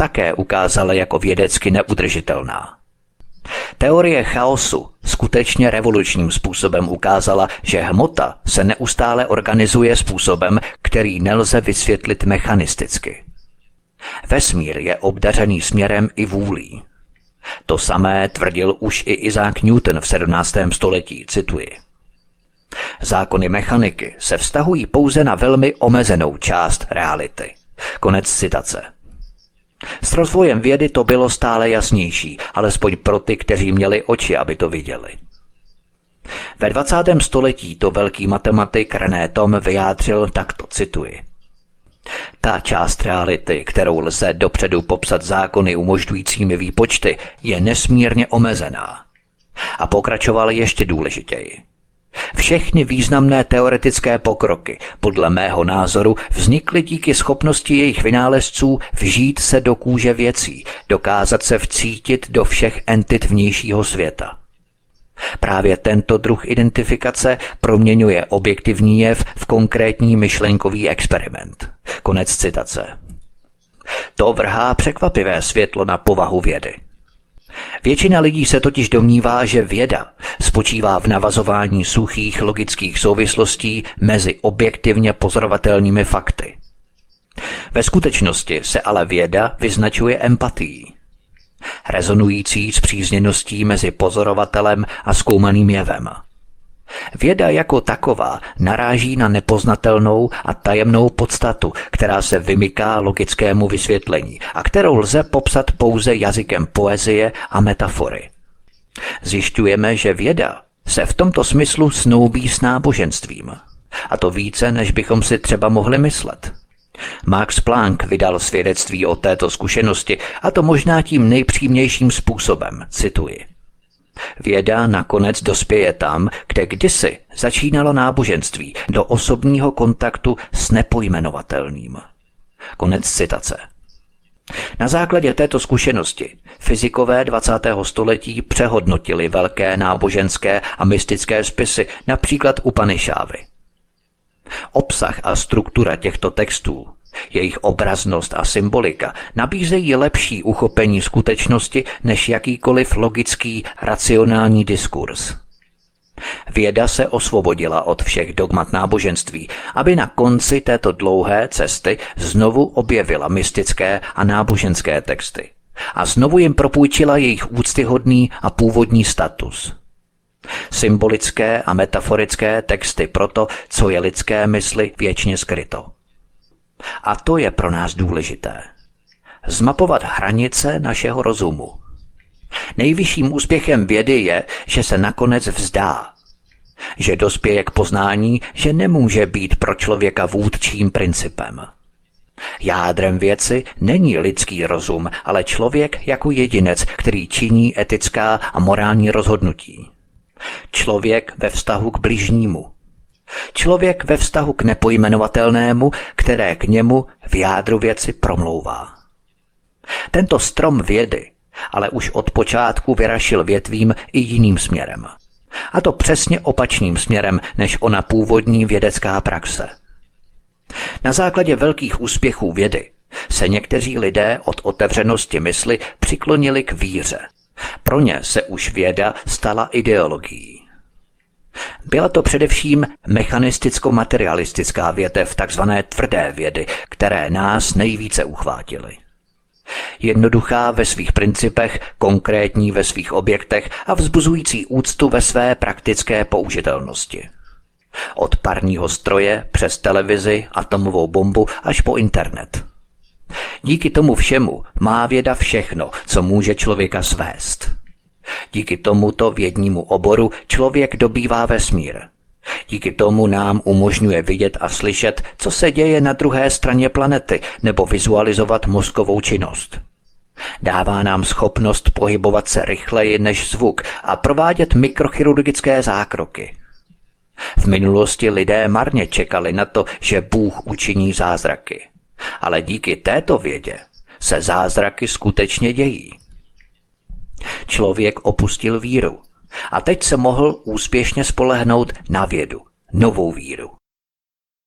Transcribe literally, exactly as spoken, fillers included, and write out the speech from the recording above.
také ukázala jako vědecky neudržitelná. Teorie chaosu skutečně revolučním způsobem ukázala, že hmota se neustále organizuje způsobem, který nelze vysvětlit mechanisticky. Vesmír je obdařený směrem i vůlí. To samé tvrdil už i Isaac Newton v sedmnáctém století, cituji. Zákony mechaniky se vztahují pouze na velmi omezenou část reality. Konec citace. S rozvojem vědy to bylo stále jasnější, alespoň pro ty, kteří měli oči, aby to viděli. Ve dvacátém století to velký matematik René Thom vyjádřil takto, cituji. Ta část reality, kterou lze dopředu popsat zákony umožňujícími výpočty, je nesmírně omezená. A pokračoval ještě důležitěji. Všechny významné teoretické pokroky, podle mého názoru, vznikly díky schopnosti jejich vynálezců vžít se do kůže věcí, dokázat se vcítit do všech entit vnějšího světa. Právě tento druh identifikace proměňuje objektivní jev v konkrétní myšlenkový experiment. Konec citace. To vrhá překvapivé světlo na povahu vědy. Většina lidí se totiž domnívá, že věda spočívá v navazování suchých logických souvislostí mezi objektivně pozorovatelnými fakty. Ve skutečnosti se ale věda vyznačuje empatií, rezonující spřízněností mezi pozorovatelem a zkoumaným jevem. Věda jako taková naráží na nepoznatelnou a tajemnou podstatu, která se vymyká logickému vysvětlení a kterou lze popsat pouze jazykem poezie a metafory. Zjišťujeme, že věda se v tomto smyslu snoubí s náboženstvím. A to více, než bychom si třeba mohli myslet. Max Planck vydal svědectví o této zkušenosti, a to možná tím nejpřímějším způsobem, cituji. Věda nakonec dospěje tam, kde kdysi začínalo náboženství, do osobního kontaktu s nepojmenovatelným. Konec citace. Na základě této zkušenosti fyzikové dvacátého století přehodnotili velké náboženské a mystické spisy, například Upanišávy. Obsah a struktura těchto textů, jejich obraznost a symbolika nabízejí lepší uchopení skutečnosti než jakýkoliv logický, racionální diskurs. Věda se osvobodila od všech dogmat náboženství, aby na konci této dlouhé cesty znovu objevila mystické a náboženské texty a znovu jim propůjčila jejich úctyhodný a původní status. Symbolické a metaforické texty proto, co je lidské mysli věčně skryto. A to je pro nás důležité. Zmapovat hranice našeho rozumu. Nejvyšším úspěchem vědy je, že se nakonec vzdá. Že dospěje k poznání, že nemůže být pro člověka vůdčím principem. Jádrem věci není lidský rozum, ale člověk jako jedinec, který činí etická a morální rozhodnutí. Člověk ve vztahu k bližnímu. Člověk ve vztahu k nepojmenovatelnému, které k němu v jádru věci promlouvá. Tento strom vědy ale už od počátku vyrašil větvím i jiným směrem. A to přesně opačným směrem než ona původní vědecká praxe. Na základě velkých úspěchů vědy se někteří lidé od otevřenosti mysli přiklonili k víře. Pro ně se už věda stala ideologií. Byla to především mechanisticko-materialistická větev takzvané tvrdé vědy, které nás nejvíce uchvátily. Jednoduchá ve svých principech, konkrétní ve svých objektech a vzbuzující úctu ve své praktické použitelnosti. Od parního stroje přes televizi, atomovou bombu až po internet. Díky tomu všemu má věda všechno, co může člověka svést. Díky tomuto vědnímu oboru člověk dobývá vesmír. Díky tomu nám umožňuje vidět a slyšet, co se děje na druhé straně planety, nebo vizualizovat mozkovou činnost. Dává nám schopnost pohybovat se rychleji než zvuk a provádět mikrochirurgické zákroky. V minulosti lidé marně čekali na to, že Bůh učiní zázraky. Ale díky této vědě se zázraky skutečně dějí. Člověk opustil víru a teď se mohl úspěšně spolehnout na vědu, novou víru.